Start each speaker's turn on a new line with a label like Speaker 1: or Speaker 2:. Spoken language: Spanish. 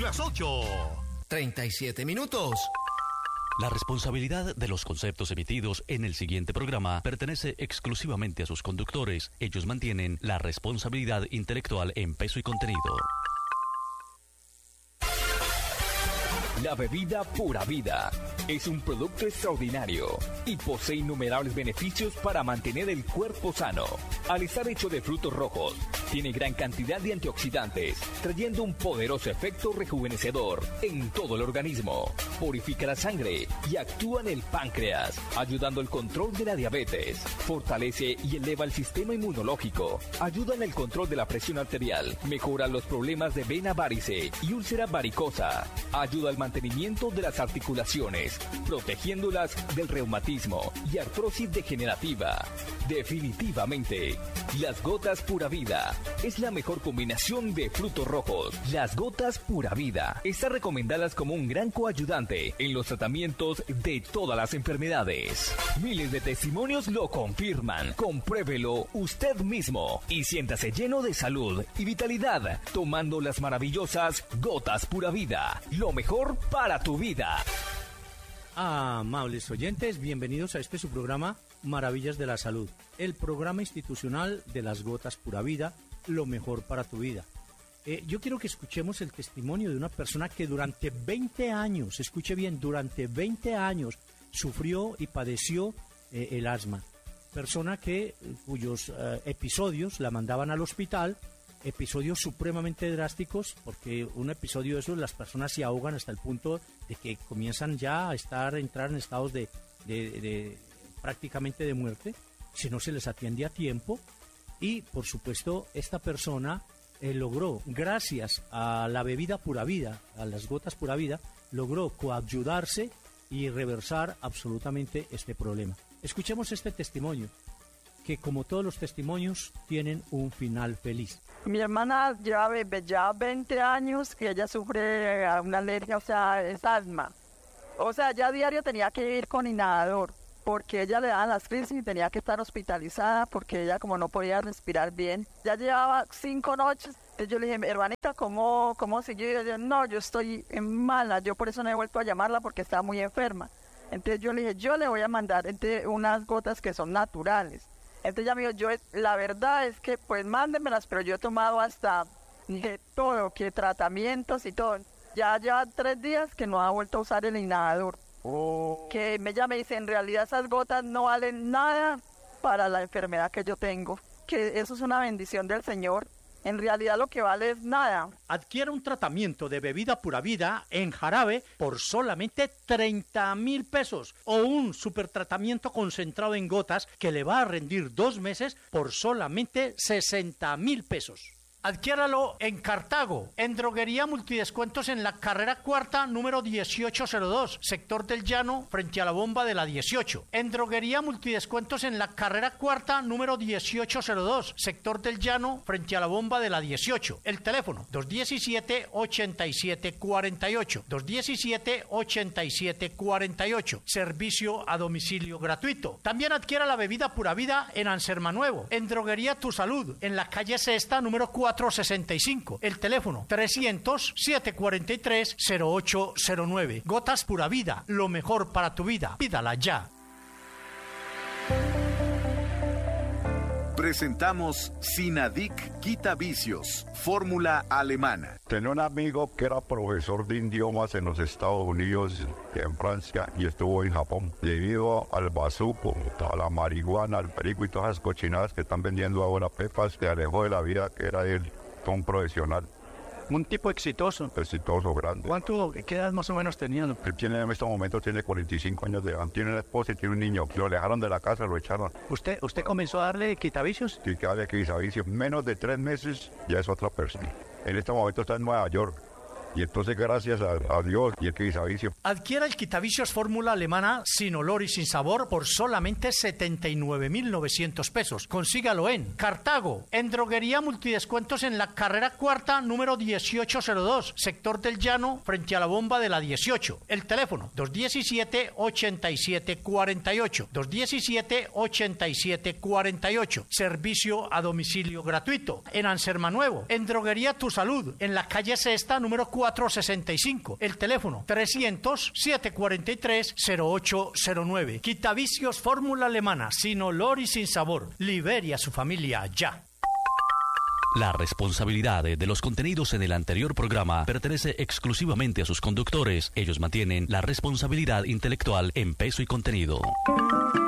Speaker 1: Las 8:37 minutos.
Speaker 2: La responsabilidad de los conceptos emitidos en el siguiente programa pertenece exclusivamente a sus conductores. Ellos mantienen la responsabilidad intelectual en peso y contenido.
Speaker 3: La bebida Pura Vida es un producto extraordinario y posee innumerables beneficios para mantener el cuerpo sano. Al estar hecho de frutos rojos, tiene gran cantidad de antioxidantes, trayendo un poderoso efecto rejuvenecedor en todo el organismo. Purifica la sangre y actúa en el páncreas, ayudando al control de la diabetes. Fortalece y eleva el sistema inmunológico. Ayuda en el control de la presión arterial. Mejora los problemas de vena varice y úlcera varicosa. Ayuda al mantenimiento de las articulaciones, protegiéndolas del reumatismo y artrosis degenerativa. Definitivamente, las gotas Pura Vida es la mejor combinación de frutos rojos. Las gotas Pura Vida están recomendadas como un gran coayudante en los tratamientos de todas las enfermedades. Miles de testimonios lo confirman. Compruébelo usted mismo y siéntase lleno de salud y vitalidad tomando las maravillosas gotas Pura Vida. Lo mejor para tu vida.
Speaker 4: Amables oyentes, bienvenidos a este su programa Maravillas de la Salud, el programa institucional de las gotas Pura Vida, lo mejor para tu vida. Yo quiero que escuchemos el testimonio de una persona que durante 20 años, escuche bien, durante 20 años sufrió y padeció el asma. Persona cuyos episodios la mandaban al hospital, episodios supremamente drásticos, porque un episodio de esos las personas se ahogan hasta el punto de que comienzan ya a entrar en estados de prácticamente de muerte, si no se les atiende a tiempo. Y por supuesto esta persona logró, gracias a la bebida Pura Vida, a las gotas Pura Vida, logró coayudarse y reversar absolutamente este problema. Escuchemos este testimonio, que como todos los testimonios tienen un final feliz.
Speaker 5: Mi hermana lleva ya 20 años que ella sufre una alergia, o sea, es asma. O sea, ya a diario tenía que ir con inhalador, porque ella le daban las crisis y tenía que estar hospitalizada, porque ella como no podía respirar bien. Ya llevaba 5 noches. Entonces yo le dije, hermanita, ¿cómo siguió? Y ella, no, yo estoy mala, yo por eso no he vuelto a llamarla porque estaba muy enferma. Entonces yo le dije, yo le voy a mandar unas gotas que son naturales. Entonces ella me dijo, la verdad es que pues mándenmelas, pero yo he tomado hasta de todo, que tratamientos y todo. Ya lleva 3 días que no ha vuelto a usar el inhalador. Que ella me dice, en realidad esas gotas no valen nada para la enfermedad que yo tengo. Que eso es una bendición del Señor. En realidad lo que vale es nada.
Speaker 4: Adquiere un tratamiento de bebida Pura Vida en jarabe por solamente 30,000 pesos o un supertratamiento concentrado en gotas que le va a rendir 2 meses por solamente 60,000 pesos. Adquiéralo en Cartago, en Droguería Multidescuentos en la carrera cuarta, número 1802, sector del Llano, frente a la bomba de la 18. En Droguería Multidescuentos en la carrera cuarta, número 1802, sector del Llano, frente a la bomba de la 18. El teléfono, 217-8748, 217-8748. Servicio a domicilio gratuito. También adquiera la bebida Pura Vida en Anserma Nuevo, en Droguería Tu Salud, en la calle Sexta, número 465. El teléfono 300-743-0809. Gotas Pura Vida, lo mejor para tu vida. Pídala ya.
Speaker 6: Presentamos Sinadic Quita Vicios, fórmula alemana.
Speaker 7: Tenía un amigo que era profesor de idiomas en los Estados Unidos, en Francia, y estuvo en Japón. Debido al bazuco, a la marihuana, al perico y todas esas cochinadas que están vendiendo ahora, Pepas se alejó de la vida que era él, un profesional.
Speaker 8: Un tipo exitoso.
Speaker 7: Exitoso, grande.
Speaker 8: ¿Qué edad más o menos tenía?
Speaker 7: Él tiene, en este momento tiene 45 años de edad. Tiene una esposa y tiene un niño. Lo alejaron de la casa, lo echaron.
Speaker 8: ¿Usted comenzó a darle quitavicios?
Speaker 7: Sí, que darle quitavicios. Menos de 3 meses ya es otra persona. En este momento está en Nueva York. Y entonces, gracias a Dios y el quitavicio.
Speaker 4: Adquiera el quitavicios fórmula alemana sin olor y sin sabor por solamente 79,900 pesos. Consígalo en Cartago, en Droguería Multidescuentos en la carrera cuarta, número 1802, sector del Llano, frente a la bomba de la 18. El teléfono, 217-8748, 217-8748. Servicio a domicilio gratuito. En Anserma Nuevo, en Droguería Tu Salud, en la calle Sexta, número 4. 0465. El teléfono 300-743-0809. Quitavicios Fórmula Alemana, sin olor y sin sabor. Libere a su familia ya.
Speaker 2: La responsabilidad de los contenidos en el anterior programa pertenece exclusivamente a sus conductores. Ellos mantienen la responsabilidad intelectual en peso y contenido.